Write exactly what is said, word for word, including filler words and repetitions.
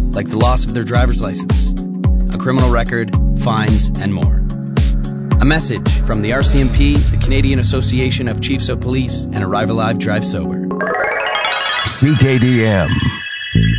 like the loss of their driver's license, a criminal record, fines, and more. A message from the R C M P, the Canadian Association of Chiefs of Police, and Arrive Alive Drive Sober. C K D M.